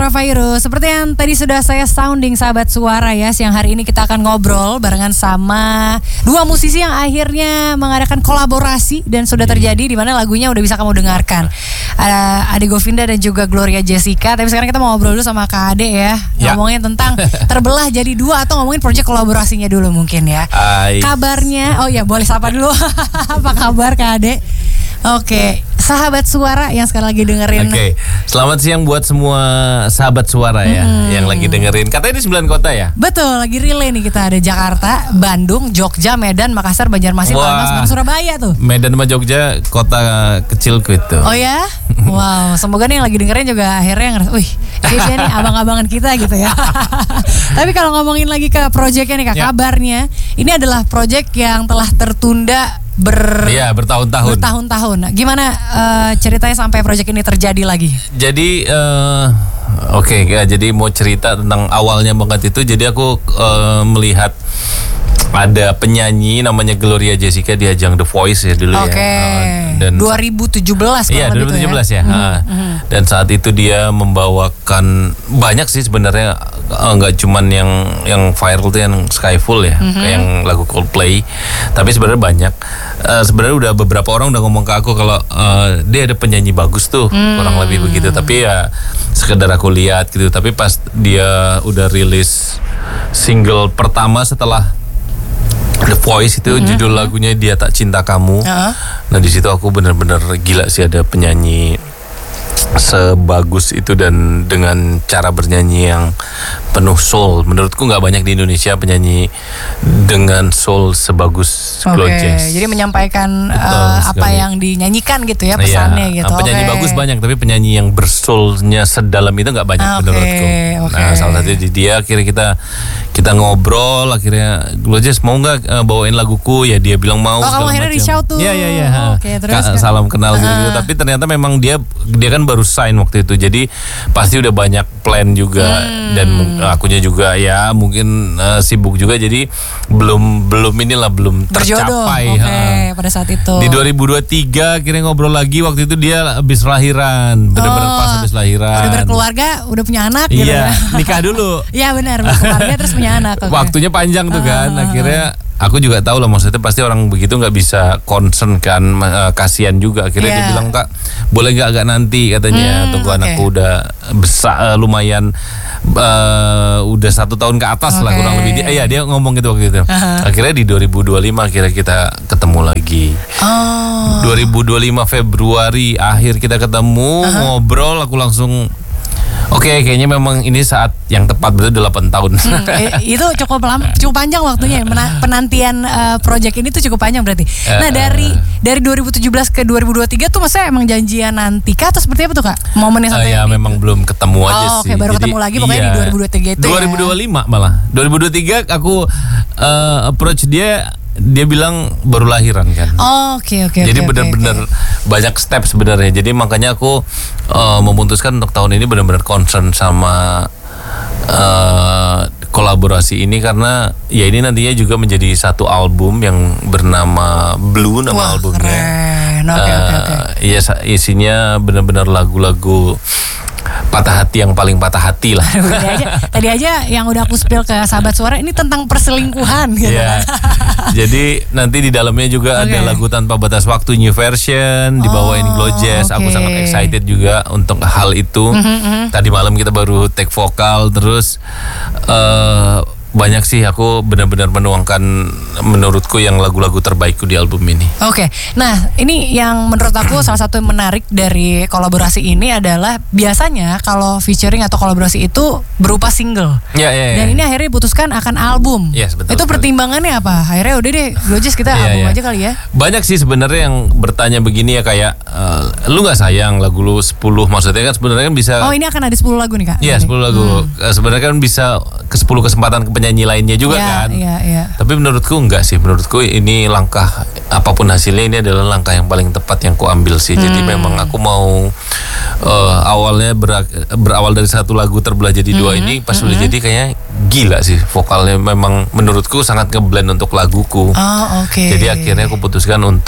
Virus. Seperti yang tadi sudah saya sounding sahabat suara ya, siang hari ini kita akan ngobrol barengan sama dua musisi yang akhirnya mengadakan kolaborasi dan sudah terjadi di mana lagunya udah bisa kamu dengarkan. Ada Ade Govinda dan juga Gloria Jessica. Tapi sekarang kita mau ngobrol dulu sama Kak Ade ya. Ngomongin tentang terbelah jadi dua atau ngomongin proyek kolaborasinya dulu mungkin ya. Kabarnya, oh ya boleh sapa dulu. Apa kabar Kak Ade? Oke, sahabat suara yang sekarang lagi dengerin. Oke, selamat siang buat semua sahabat suara ya yang lagi dengerin. Katanya di 9 kota ya? Betul, lagi relay nih kita ada Jakarta, Bandung, Jogja, Medan, Makassar, Banjarmasin, Palembang, sama Surabaya tuh. Medan sama Jogja kota kecilku itu. Oh ya? Wow, semoga nih yang lagi dengerin juga akhirnya ngerasa, wih, kayaknya nih abang-abangan kita gitu ya. Tapi kalau ngomongin lagi ke proyeknya nih Kak, kabarnya ini adalah proyek yang telah tertunda bertahun-tahun. Nah, gimana ceritanya sampai proyek ini terjadi lagi? Jadi jadi mau cerita tentang awalnya banget itu. Jadi aku melihat ada penyanyi namanya Gloria Jessica di ajang The Voice ya dulu ya. Dan 2017 Iya, 2017 ya. Dan saat itu dia membawakan banyak sih sebenarnya, nggak cuman yang viral tuh yang Skyfall ya, kayak yang lagu Coldplay. Tapi sebenarnya banyak. Sebenarnya udah beberapa orang udah ngomong ke aku kalau dia ada penyanyi bagus tuh, kurang lebih begitu. Tapi ya sekedar aku lihat gitu. Tapi pas dia udah rilis single pertama setelah The Voice itu, judul lagunya Dia Tak Cinta Kamu. Nah di situ aku benar-benar gila sih, ada penyanyi sebagus itu dan dengan cara bernyanyi yang penuh soul. Menurutku nggak banyak di Indonesia penyanyi dengan soul sebagus Glorious. Jadi menyampaikan apa yang dinyanyikan gitu ya, pesannya gitu. Penyanyi bagus banyak, tapi penyanyi yang bersoulnya sedalam itu nggak banyak menurutku. Nah salah satu di dia. Akhirnya kita ngobrol, akhirnya Glorious mau nggak bawain laguku, ya dia bilang mau. Kamu akhirnya reach out tuh. Iya. Salam kenal gitu. Tapi ternyata memang dia kan baru sign waktu itu, jadi pasti udah banyak plan juga dan akunya juga ya mungkin sibuk juga, jadi belum tercapai pada saat itu. Di 2023 akhirnya ngobrol lagi, waktu itu dia habis lahiran, benar-benar pas habis lahiran. Udah berkeluarga, udah punya anak gitu ya. Nikah dulu. Iya benar, berkeluarga terus punya anak. Waktunya panjang tuh kan, akhirnya aku juga tahu lah, maksudnya pasti orang begitu nggak bisa concern kan, kasihan juga. Akhirnya dia bilang, Kak boleh nggak agak nanti katanya, tunggu anakku udah besar, lumayan udah 1 tahun ke atas lah kurang lebih. Dia ngomong gitu waktu itu. Akhirnya di 2025 akhirnya kita ketemu lagi. 2025 Februari akhir kita ketemu, ngobrol, aku langsung kayaknya memang ini saat yang tepat, betul 8 tahun. Itu cukup panjang waktunya. Penantian proyek ini tuh cukup panjang berarti. Nah dari 2017 ke 2023 tuh maksudnya emang janjian nanti kah atau seperti apa tuh Kak? Momennya sampai memang belum ketemu aja sih. Baru ketemu lagi pokoknya di 2023 itu 2025 malah. 2023 aku approach dia bilang baru lahiran kan. Jadi benar-benar banyak step sebenarnya. Jadi makanya aku memutuskan untuk tahun ini benar-benar concern sama kolaborasi ini, karena ya ini nantinya juga menjadi satu album yang bernama Blue, nama albumnya. Iya, isinya benar-benar lagu-lagu patah hati yang paling patah hati lah. Tadi aja yang udah aku spill ke sahabat suara ini tentang perselingkuhan gitu. Jadi nanti di dalamnya juga ada lagu Tanpa Batas Waktu new version dibawain Glorious. Aku sangat excited juga untuk hal itu. Tadi malam kita baru take vokal, terus banyak sih, aku benar-benar menuangkan menurutku yang lagu-lagu terbaikku di album ini. Nah ini yang menurut aku salah satu yang menarik dari kolaborasi ini adalah biasanya kalau featuring atau kolaborasi itu berupa single. Dan ini akhirnya diputuskan akan album. Itu pertimbangannya apa? Akhirnya udah deh, Glorious kita album aja kali ya. Banyak sih sebenarnya yang bertanya begini ya, kayak lu nggak sayang lagu lu 10, maksudnya kan sebenarnya kan bisa. Ini akan ada 10 lagu nih Kak? Iya 10 lagu. Sebenarnya kan bisa ke 10 kesempatan penyanyi lainnya juga kan. Tapi menurutku enggak sih. Menurutku ini langkah, apapun hasilnya, ini adalah langkah yang paling tepat yang ku ambil sih. Jadi memang aku mau awalnya berawal dari satu lagu terbelah jadi dua ini, pas udah jadi kayaknya gila sih vokalnya, memang menurutku sangat ngeblend untuk laguku. Jadi akhirnya aku putuskan untuk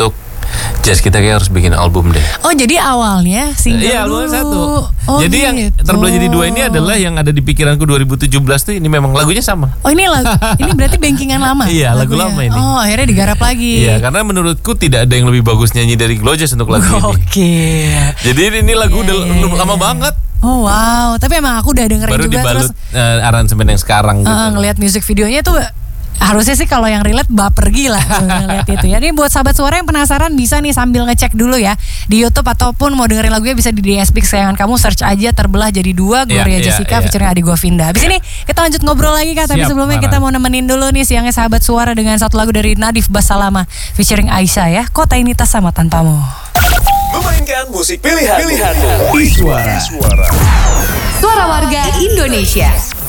Jazz kita kayak harus bikin album deh. Oh jadi awalnya single Iya, dulu. album satu. Oh, Jadi yang gitu. Terbelah Jadi Dua ini adalah yang ada di pikiranku 2017 tuh, ini memang lagunya sama. Oh ini ini berarti bankingan lama. Iya, lagu lagunya. lama ini. Oh akhirnya digarap lagi. Iya, karena menurutku tidak ada yang lebih bagus nyanyi dari Glojaz untuk lagu ini. Oke. Jadi ini lagu udah lama banget. Oh wow, tapi emang aku udah dengerin Baru juga dibalut terus aransemen yang sekarang gitu. ngelihat music videonya tuh harusnya sih kalau yang relate baper gila tuh ngeliat itu ya. Ini buat sahabat suara yang penasaran bisa nih sambil ngecek dulu ya di YouTube ataupun mau dengerin lagunya bisa di DSP kesayangan kamu, search aja Terbelah Jadi Dua Gloria Jessica featuring Adi Govinda. Habis ini kita lanjut ngobrol lagi Kak, tapi Siap, sebelumnya kita mau nemenin dulu nih siangnya sahabat suara dengan satu lagu dari Nadif Basalama featuring Aisyah ya, Kota Ini Tak Sama Tanpamu. Memainkan musik pilihanmu. Iswara. Suara warga Indonesia.